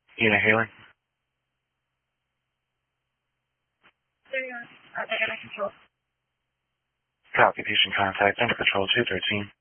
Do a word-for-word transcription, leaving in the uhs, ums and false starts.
Unit Haley. There you are. Uh, I got control. Copy, patient contact, under control two thirteen.